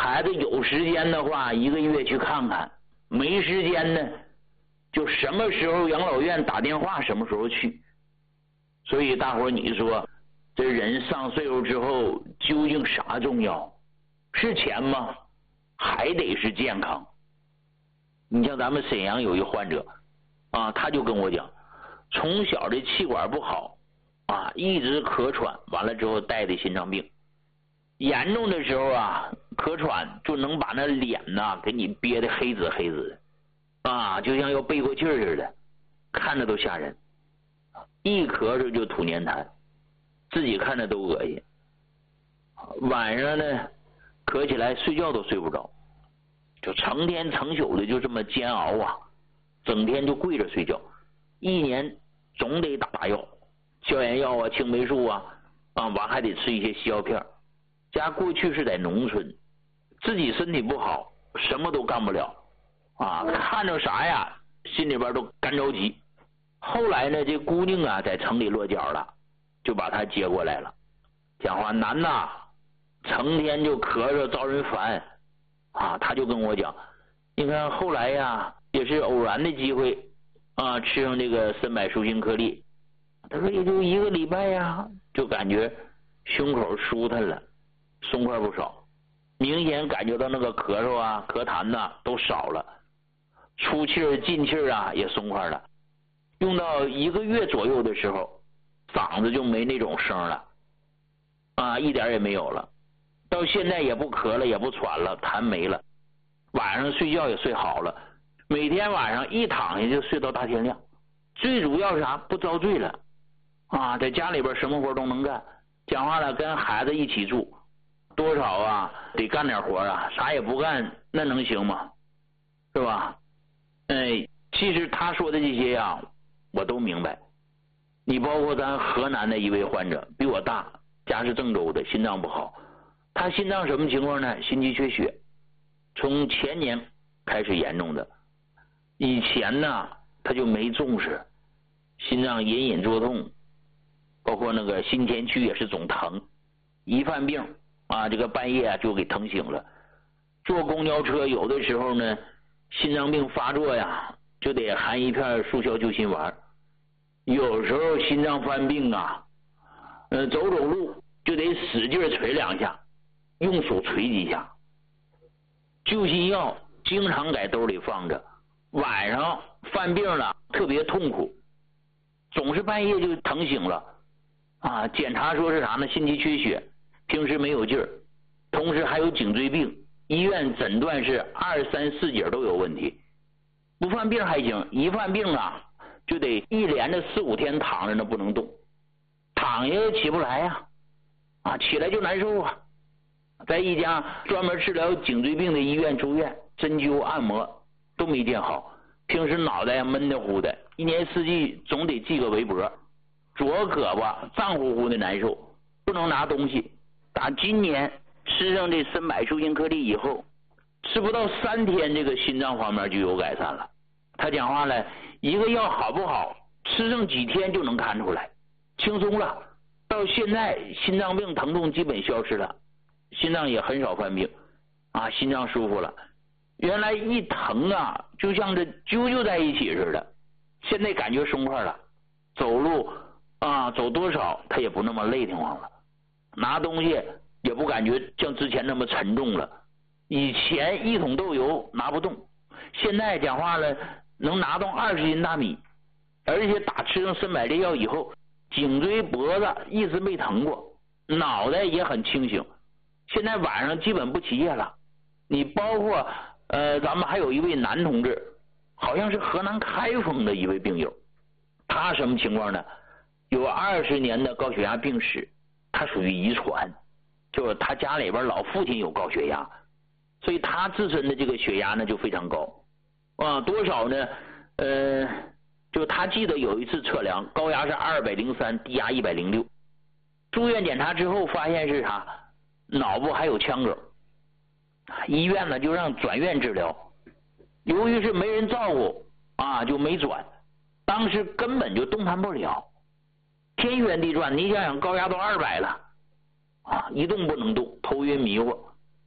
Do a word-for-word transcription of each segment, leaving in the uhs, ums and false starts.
孩子有时间的话，一个月去看看；没时间呢，就什么时候养老院打电话，什么时候去。所以大伙儿你说，这人上岁数之后，究竟啥重要？是钱吗？还得是健康。你像咱们沈阳有一患者啊，他就跟我讲，从小这气管不好啊，一直咳喘，完了之后带的心脏病，严重的时候啊，咳喘就能把那脸呐给你憋得黑紫黑紫的啊，就像要背过气儿似的，看着都吓人。一咳嗽就吐粘痰，自己看着都恶心。晚上呢，咳起来睡觉都睡不着，就成天成宿的就这么煎熬啊，整天就跪着睡觉，一年总得打打药，消炎药啊、青霉素啊，啊，完还得吃一些西药片。家过去是在农村，自己身体不好，什么都干不了啊，看着啥呀，心里边都干着急。后来呢，这姑娘啊在城里落脚了，就把她接过来了。讲话难呐，成天就咳嗽招人烦啊。他就跟我讲，你看后来呀，也是偶然的机会啊，吃上这个参柏舒心颗粒，他说也就一个礼拜呀，就感觉胸口舒坦了，松快不少，明显感觉到那个咳嗽啊、咳痰呐都少了，出气儿进气儿啊也松快了。用到一个月左右的时候，嗓子就没那种声了啊，一点也没有了。到现在也不咳了，也不喘了，痰没了，晚上睡觉也睡好了，每天晚上一躺下就睡到大天亮。最主要是啥？不遭罪了啊，在家里边什么活都能干。讲话了，跟孩子一起住，多少啊得干点活啊，啥也不干那能行吗？是吧？哎，其实他说的这些呀，我都明白。你包括咱河南的一位患者，比我大，家是郑州的，心脏不好。他心脏什么情况呢？心肌缺血，从前年开始严重的。以前呢，他就没重视，心脏隐隐作痛，包括那个心前区也是总疼，一犯病啊，这个半夜啊就给疼醒了。坐公交车有的时候呢，心脏病发作呀，就得含一片速效救心丸。有时候心脏犯病啊，呃，走走路就得使劲捶两下，用手捶几下。救心药经常在兜里放着，晚上犯病了特别痛苦，总是半夜就疼醒了啊。检查说是啥呢？心肌缺血，平时没有劲儿，同时还有颈椎病，医院诊断是二三四节都有问题。不犯病还行，一犯病啊就得一连着四五天躺着呢，不能动，躺下起不来呀、啊，啊起来就难受啊。在一家专门治疗颈椎病的医院住院，针灸按摩都没见好，平时脑袋闷得乎的，一年四季总得系个围脖，左胳膊胀乎乎的难受，不能拿东西。打今年吃上这参柏舒心颗粒以后，吃不到三天，这个心脏方面就有改善了。他讲话了，一个药好不好，吃上几天就能看出来，轻松了。到现在心脏病疼痛基本消失了，心脏也很少犯病啊，心脏舒服了。原来一疼啊，就像这揪揪在一起似的，现在感觉松快了，走路啊走多少他也不那么累挺慌了，拿东西也不感觉像之前那么沉重了。以前一桶豆油拿不动，现在讲话了能拿动二十斤大米，而且打吃上参柏这药以后，颈椎脖子一直没疼过，脑袋也很清醒，现在晚上基本不起夜了。你包括呃，咱们还有一位男同志，好像是河南开封的一位病友，他什么情况呢？有二十年的高血压病史，他属于遗传，就是他家里边老父亲有高血压，所以他自身的这个血压呢就非常高啊，多少呢？呃，就他记得有一次测量，高压是二百零三，低压一百零六。住院检查之后发现是啥？脑部还有腔梗，医院呢就让转院治疗。由于是没人照顾啊，就没转，当时根本就动弹不了，天旋地转。你想想，高压都二百了啊，一动不能动，头晕迷糊。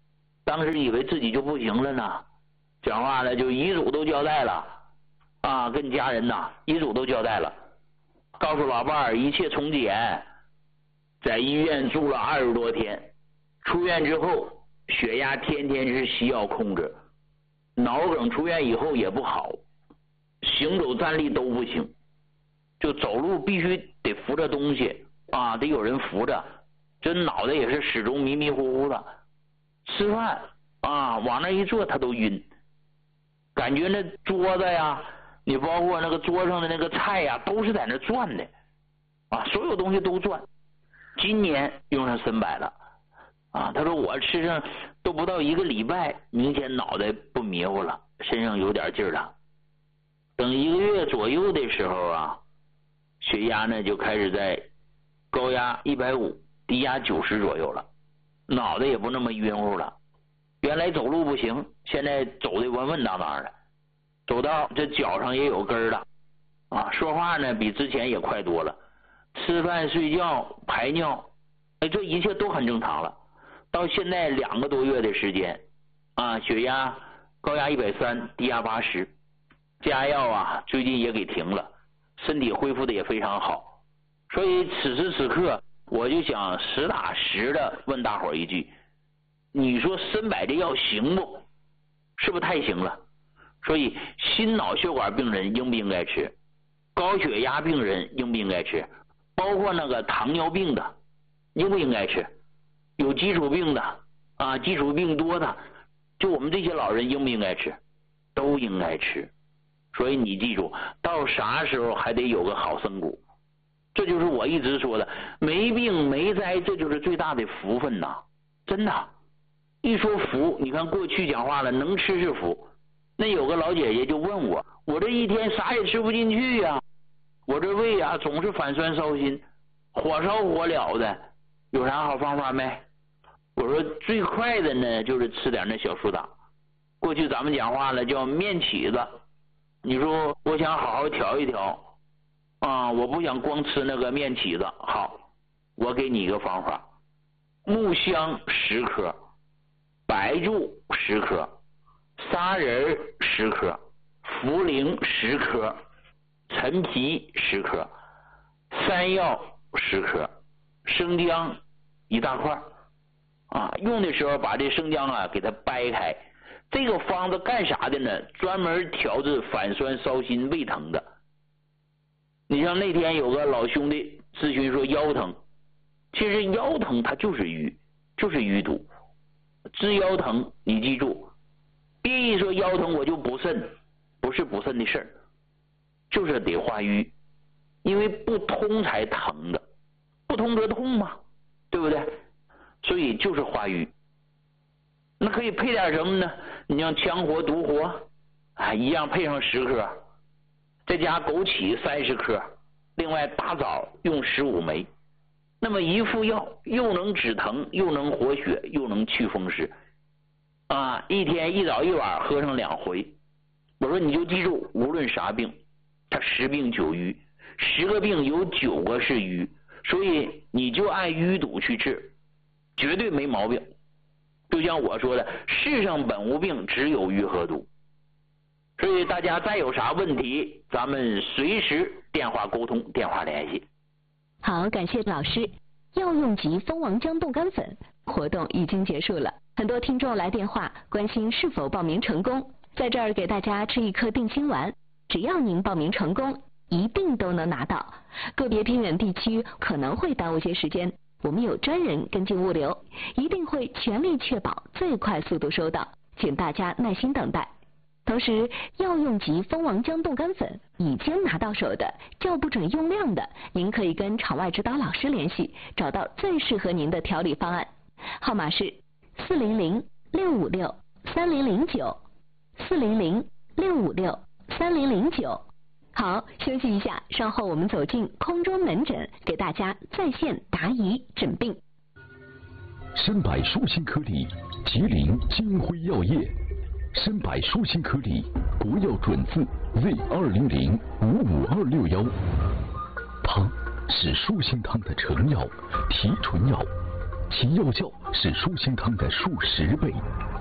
当时以为自己就不行了呢，讲话呢就遗嘱都交代了啊，跟家人呐遗嘱都交代了，告诉老伴儿一切从简。在医院住了二十多天，出院之后血压天天是西药控制，脑梗出院以后也不好，行走站立都不行，就走路必须得扶着东西啊，得有人扶着，这脑袋也是始终迷迷糊糊的。吃饭啊，往那一坐他都晕，感觉那桌子呀，你包括那个桌上的那个菜呀，都是在那转的啊，所有东西都转。今年用上参柏了啊，他说我吃上都不到一个礼拜，明显脑袋不迷糊了，身上有点劲儿了。等一个月左右的时候啊，血压呢就开始在高压一百五，低压九十左右了，脑袋也不那么晕乎了。原来走路不行，现在走的稳稳当当的，走到这脚上也有根儿了啊，说话呢比之前也快多了。吃饭睡觉排尿，哎，这一切都很正常了。到现在两个多月的时间啊，血压高压一百三，低压八十，加药啊最近也给停了，身体恢复的也非常好。所以此时此刻我就想实打实的问大伙一句，你说参柏这药行不？是不是太行了？所以心脑血管病人应不应该吃？高血压病人应不应该吃？包括那个糖尿病的应不应该吃？有基础病的啊，基础病多的，就我们这些老人应不应该吃？都应该吃。所以你记住，到啥时候还得有个好参骨，这就是我一直说的，没病没灾，这就是最大的福分呐！真的，一说福，你看过去讲话了，能吃是福。那有个老姐姐就问我，我这一天啥也吃不进去呀、啊，我这胃啊总是反酸烧心，火烧火燎的，有啥好方法没？我说最快的呢就是吃点那小苏打，过去咱们讲话了叫面起子，你说我想好好调一调啊，我不想光吃那个面起子，好，我给你一个方法，木香十克，白术十克，砂仁十克，茯苓十克，陈皮十克，山药十克，生姜一大块啊，用的时候把这生姜啊给它掰开。这个方子干啥的呢？专门调治反酸烧心胃疼的。你像那天有个老兄弟咨询说腰疼，其实腰疼它就是瘀，就是淤堵。治腰疼你记住，别一说腰疼我就补肾，不是补肾的事儿，就是得化瘀，因为不通才疼的，不通则痛嘛，对不对？所以就是化瘀。那可以配点什么呢？你像羌活、独活啊，一样配上十克，再加枸杞三十克，另外大枣用十五枚。那么一副药又能止疼，又能活血，又能祛风湿啊！一天一早一晚喝上两回。我说你就记住，无论啥病，它十病九瘀，十个病有九个是瘀，所以你就按淤堵去治，绝对没毛病。就像我说的，世上本无病，只有瘀和堵。所以大家再有啥问题，咱们随时电话沟通，电话联系。 好，感谢老师。药用级蜂王浆冻干粉活动已经结束了，很多听众来电话关心是否报名成功，在这儿给大家吃一颗定心丸，只要您报名成功，一定都能拿到。个别偏远地区可能会耽误些时间，我们有专人跟进物流，一定会全力确保最快速度收到，请大家耐心等待。同时，药用级蜂王浆冻干粉已经拿到手的，叫不准用量的，您可以跟场外指导老师联系，找到最适合您的调理方案。号码是四零零六五六三零零九，四零零六五六三零零九。好，休息一下，稍后我们走进空中门诊，给大家在线答疑诊病。 参柏舒心颗粒，吉林金辉药业。参柏舒心颗粒，国药准字 Z 二零零五五二六幺。它是舒心汤的成药、提纯药，其药效是舒心汤的数十倍。